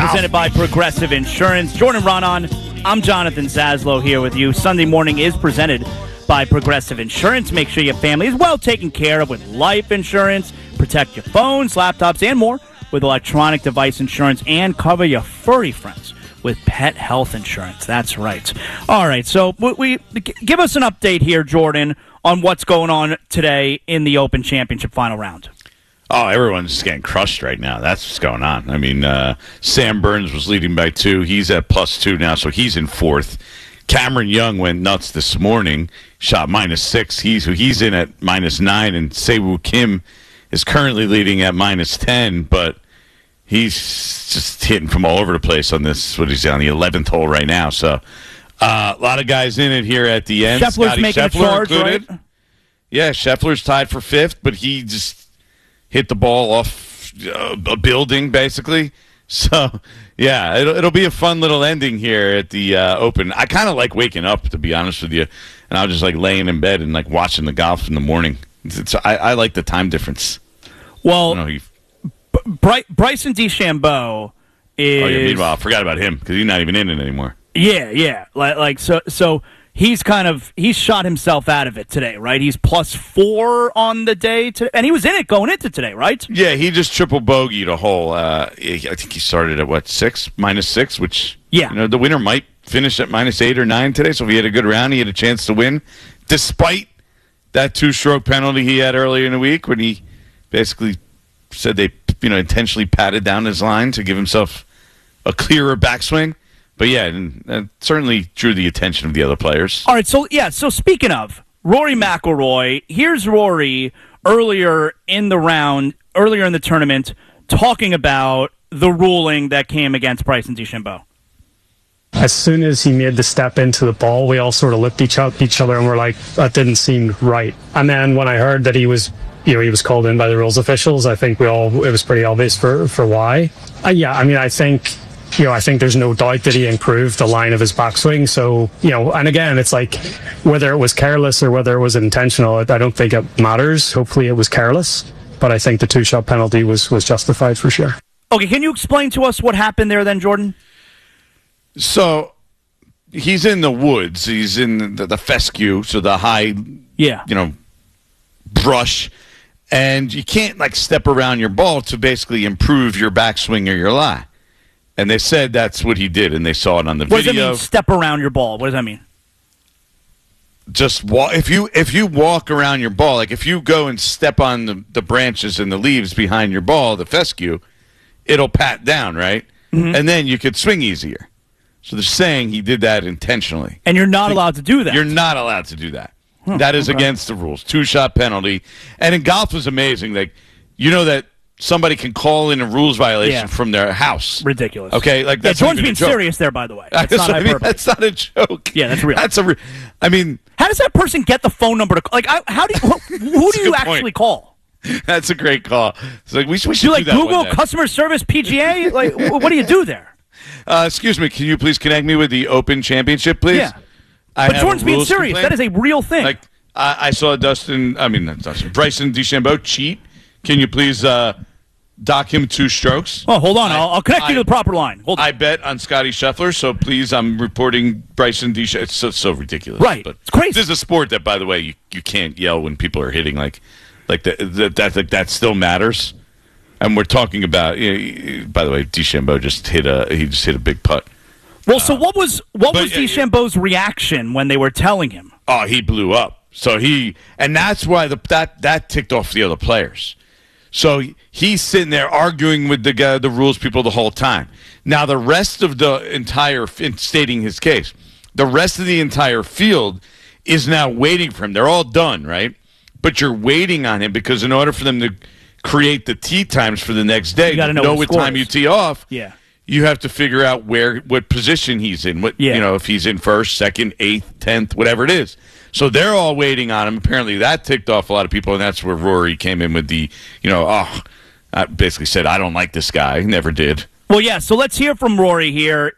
presented by Progressive Insurance. Jordan Ronan, I'm Jonathan Zaslow here with you. Sunday morning is presented by Progressive Insurance. Make sure your family is well taken care of with life insurance. Protect your phones, laptops, and more with electronic device insurance, and cover your furry friends with pet health insurance. That's right. All right, so we give us an update here, Jordan, on what's going on today in the Open Championship final round. Oh, everyone's just getting crushed right now. That's what's going on. I mean, Sam Burns was leading by 2. He's at +2 now, so he's in 4th. Cameron Young went nuts this morning, shot -6. He's in at -9, and Sewoo Kim is currently leading at -10, but he's just hitting from all over the place on this. What he's on the 11th hole right now. So a lot of guys in it here at the end. Scheffler's making a charge, included. Right? Yeah, Scheffler's tied for 5th, but he just hit the ball off a building, basically. So, yeah, it'll be a fun little ending here at the Open. I kind of like waking up, to be honest with you, and I'll just like laying in bed and like watching the golf in the morning. I like the time difference. Well, Bryson DeChambeau is. Oh, yeah, meanwhile, I forgot about him because he's not even in it anymore. Yeah. So he's shot himself out of it today, right? He's +4 on the day, and he was in it going into today, right? Yeah, he just triple bogeyed a hole. I think he started at -6, which the winner might finish at -8 or 9 today. So if he had a good round, he had a chance to win, despite that 2-stroke penalty he had earlier in the week when he basically said they intentionally patted down his line to give himself a clearer backswing. But yeah, and certainly drew the attention of the other players. All right, so speaking of Rory McIlroy, here's Rory earlier in the tournament, talking about the ruling that came against Bryson DeChambeau. As soon as he made the step into the ball, we all sort of looked at each other and were like, that didn't seem right. And then when I heard that he was called in by the rules officials, I think it was pretty obvious for why. I think there's no doubt that he improved the line of his backswing. So, and again, it's like whether it was careless or whether it was intentional, I don't think it matters. Hopefully it was careless, but I think the 2-shot penalty was justified for sure. Okay, can you explain to us what happened there then, Jordan? So he's in the woods. He's in the fescue, so the high, brush. And you can't step around your ball to basically improve your backswing or your lie. And they said that's what he did, and they saw it on the video. What does that mean, step around your ball? What does that mean? Just walk. If you walk around your ball, like if you go and step on the branches and the leaves behind your ball, the fescue, it'll pat down, right? Mm-hmm. And then you could swing easier. So they're saying he did that intentionally. And you're not allowed to do that. You're not allowed to do that. That is against the rules. 2-shot penalty. And in golf was amazing. That somebody can call in a rules violation from their house. Ridiculous. Okay, that's Jordan's being serious there, by the way. That's not hyperbole. That's not a joke. Yeah, that's real. How does that person get the phone number to call? Who do you actually call? That's a great call. It's like we should do that Google customer service PGA? What do you do there? Excuse me, can you please connect me with the Open Championship, please? Yeah. But Jordan's being serious. Complaint. That is a real thing. I saw Bryson DeChambeau cheat. Can you please dock him 2 strokes? Oh, hold on. I'll connect you to the proper line. Hold on. I bet on Scotty Scheffler, so please, I'm reporting Bryson DeChambeau. It's so ridiculous. Right. But it's crazy. This is a sport that, by the way, you can't yell when people are hitting that still matters. And we're talking about, by the way, DeChambeau just hit a big putt. Well, so what was DeChambeau's reaction when they were telling him? Oh, he blew up. So and that's why that ticked off the other players. So he's sitting there arguing with the rules people the whole time. Now the rest of the entire, stating his case, the rest of the entire field is now waiting for him. They're all done, right? But you're waiting on him because in order for them to create the tee times for the next day, you know what time you tee off. Yeah. You have to figure out what position he's in. If he's in first, second, 8th, 10th, whatever it is. So they're all waiting on him. Apparently that ticked off a lot of people, and that's where Rory came in with the, basically said, I don't like this guy. He never did. Well, yeah, so let's hear from Rory here.